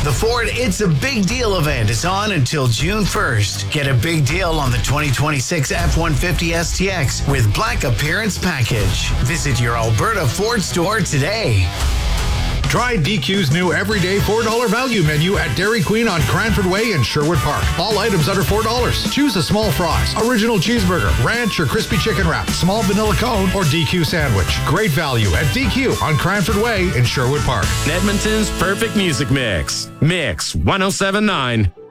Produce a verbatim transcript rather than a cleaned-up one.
The Ford It's a Big Deal event is on until June first. Get a big deal on the twenty twenty-six F one fifty S T X with Black Appearance Package. Visit your Alberta Ford store today. Try D Q's new everyday four dollar value menu at Dairy Queen on Cranford Way in Sherwood Park. All items under four dollars. Choose a small fries, original cheeseburger, ranch or crispy chicken wrap, small vanilla cone, or D Q sandwich. Great value at D Q on Cranford Way in Sherwood Park. Edmonton's perfect music mix. Mix one oh seven point nine.